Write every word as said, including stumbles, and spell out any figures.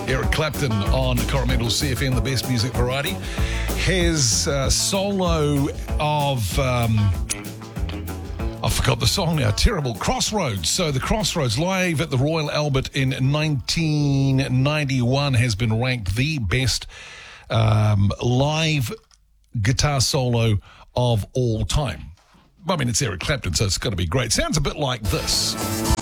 Eric Clapton on Coromandel C F M, the best music variety. His uh, solo of... Um, I forgot the song now. Terrible. Crossroads. So the Crossroads, live at the Royal Albert in nineteen ninety-one, has been ranked the best um, live guitar solo of all time. I mean, it's Eric Clapton, so it's got to be great. Sounds a bit like this.